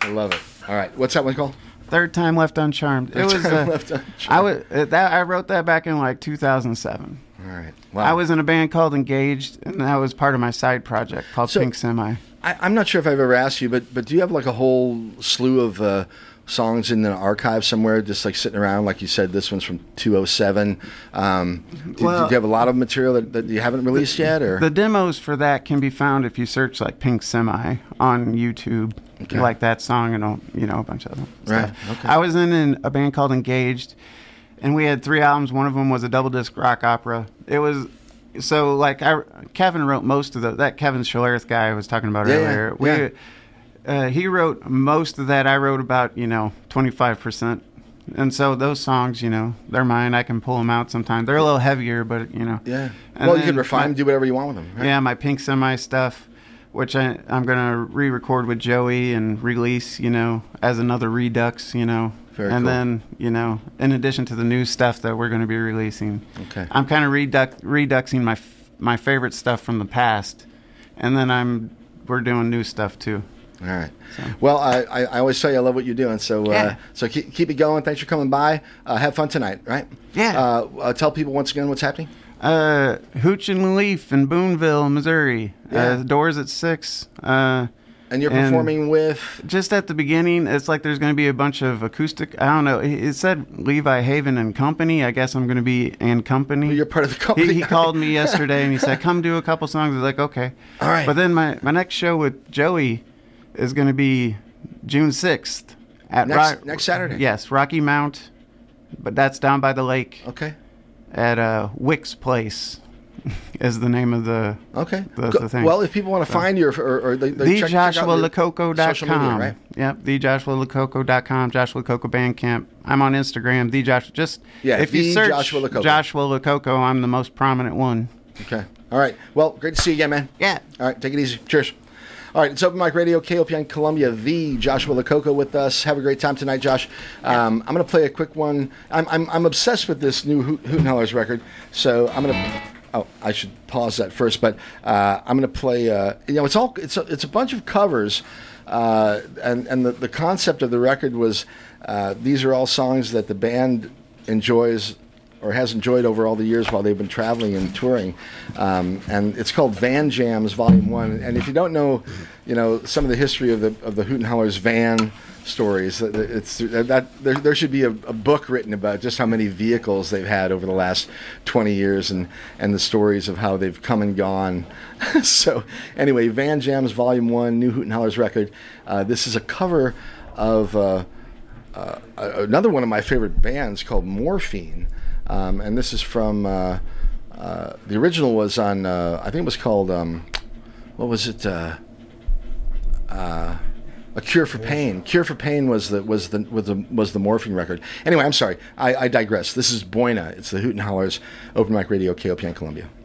I love it. All right. What's that one called? Third Time Left Uncharmed. It was. I wrote that back in like 2007. All right. Wow. I was in a band called Engaged, and that was part of my side project called Pink Semi. I'm not sure if I've ever asked you, but do you have like a whole slew of songs in the archive somewhere, just like sitting around? Like you said, this one's from 2007. Do you have a lot of material that you haven't released yet? Or the demos for that can be found if you search like Pink Semi on YouTube. Okay. Like that song and a bunch of them. Right. Okay. I was in a band called Engaged, and we had 3 albums. One of them was a double disc rock opera. It was so like Kevin wrote most of that Kevin Schlereth guy I was talking about earlier. He wrote most of that. I wrote about 25%. And so those songs, they're mine. I can pull them out sometimes. They're a little heavier, but Yeah. Well, you can refine them, do whatever you want with them. Right? Yeah, my Pink Semi stuff, which I'm going to re-record with Joey and release, as another Redux, Very and cool. then, in addition to the new stuff that we're going to be releasing. Okay. I'm kind of reduxing my favorite stuff from the past, and then we're doing new stuff too. All right. So. Well, I always tell you I love what you're doing, so so keep it going. Thanks for coming by. Have fun tonight, right? Yeah. Tell people once again what's happening. Hooch and Leaf in Boonville, Missouri. Yeah. Doors at 6. And you're performing with? Just at the beginning, it's like there's going to be a bunch of acoustic. I don't know. It said Levi Haven and Company. I guess I'm going to be in Company. Well, you're part of the company. He called me yesterday and he said, come do a couple songs. I was like, okay. All right. But then my next show with Joey is going to be June 6th. At next Saturday? Yes, Rocky Mount. But that's down by the lake. Okay. At Wick's Place is the name of the thing. Well, if people want to find you or they TheJoshuaLococo.com. Social media, right? Yep, TheJoshuaLococo.com, Joshua Lococo Bandcamp. I'm on Instagram, if you search Joshua Lococo. Joshua Lococo, I'm the most prominent one. Okay. All right. Well, great to see you again, man. Yeah. All right, take it easy. Cheers. All right, it's Open Mic Radio, KOPN Columbia, the Joshua Lococo with us. Have a great time tonight, Josh. I'm going to play a quick one. I'm obsessed with this new Hootenhallers record, so I'm going to. Oh, I should pause that first, but I'm going to play. It's a bunch of covers, and the concept of the record was these are all songs that the band enjoys or has enjoyed over all the years while they've been traveling and touring, and it's called Van Jams Volume 1. And if you don't know, some of the history of the Hootenhallers van stories, there should be a book written about just how many vehicles they've had over the last 20 years and the stories of how they've come and gone. So anyway, Van Jams Volume 1, new Hootenhallers record. This is a cover of another one of my favorite bands called Morphine. And this is from the original was on I think it was called what was it? A Cure for Pain. Cure for Pain was the Morphine record. Anyway, I'm sorry. I digress. This is Boina. It's the Hootenhallers, Open Mic Radio, KOPN Columbia.